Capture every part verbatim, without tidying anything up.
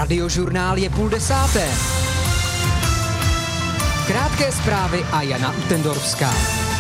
Radiožurnál je půl desáté. Krátké zprávy a Jana Utendorská.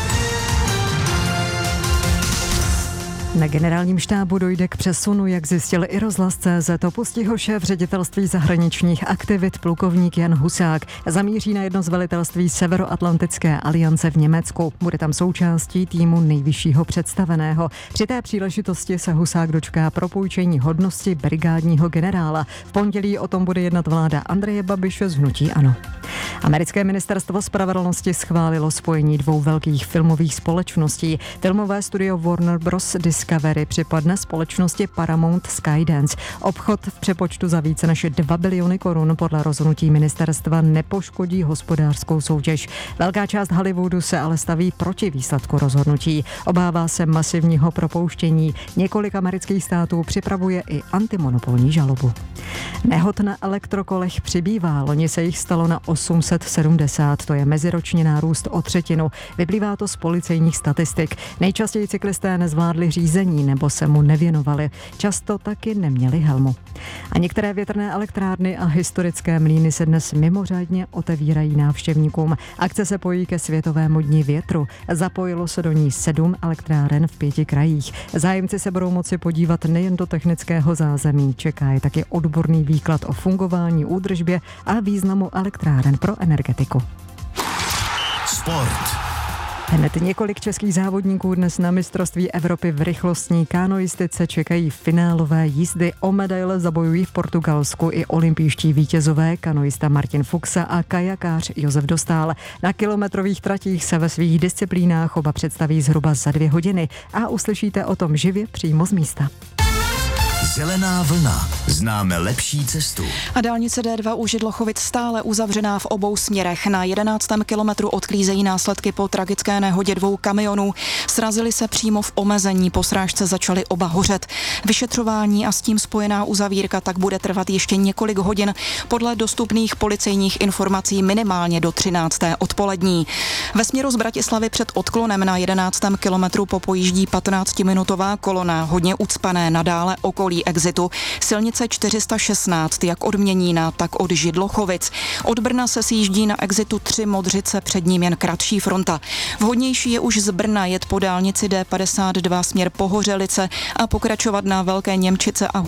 Na generálním štábu dojde k přesunu, jak zjistil i rozhlas tečka cé zet. Opustí ho šéf ředitelství zahraničních aktivit plukovník Jan Husák. Zamíří na jedno z velitelství Severoatlantické aliance v Německu. Bude tam součástí týmu nejvyššího představeného. Při té příležitosti se Husák dočká propůjčení hodnosti brigádního generála. V pondělí o tom bude jednat vláda Andreje Babiše z hnutí ANO. Americké ministerstvo spravedlnosti schválilo spojení dvou velkých filmových společností. Filmové studio Warner Bros. Discovery připadne společnosti Paramount Skydance. Obchod v přepočtu za více než dva biliony korun podle rozhodnutí ministerstva nepoškodí hospodářskou soutěž. Velká část Hollywoodu se ale staví proti výsledku rozhodnutí. Obává se masivního propouštění. Několik amerických států připravuje i antimonopolní žalobu. Nehod na elektrokolech přibývá. Loni se jich stalo na osm set sedmdesát. To je meziroční nárůst o třetinu. Vyplývá to z policejních statistik. Nejčastěji cyklisté nezvládli řízení nebo se mu nevěnovali. Často taky neměli helmu. A některé větrné elektrárny a historické mlýny se dnes mimořádně otevírají návštěvníkům. Akce se pojí ke Světovému dni větru. Zapojilo se do ní sedm elektráren v pěti krajích. Zájemci se budou moci podívat nejen do technického zázemí. Čeká je taky odborný výklad o fungování, údržbě a významu elektráren pro energetiku. Sport. Hned několik českých závodníků dnes na mistrovství Evropy v rychlostní kanoistice čekají finálové jízdy. O medaile zabojují v Portugalsku i olympijští vítězové kanoista Martin Fuxa a kajakář Josef Dostál. Na kilometrových tratích se ve svých disciplínách oba představí zhruba za dvě hodiny a uslyšíte o tom živě přímo z místa. Zelená vlna. Známe lepší cestu. A dálnice D dva u Židlochovic stále uzavřená v obou směrech. Na jedenáctém kilometru odklízejí následky po tragické nehodě dvou kamionů. Srazili se přímo v omezení, po srážce začaly oba hořet. Vyšetřování a s tím spojená uzavírka tak bude trvat ještě několik hodin. Podle dostupných policejních informací minimálně do třinácté odpolední. Ve směru z Bratislavy před odklonem na jedenáctém kilometru popojíždí patnáctiminutová kolona, hodně ucpané nadále okolí exitu. Silnice čtyři sta šestnáct, jak od Měnína, tak od Židlochovic. Od Brna se sjíždí na exitu tři Modřice, před ním jen kratší fronta. Vhodnější je už z Brna jet po dálnici D padesát dva směr Pohořelice a pokračovat na Velké Němčice a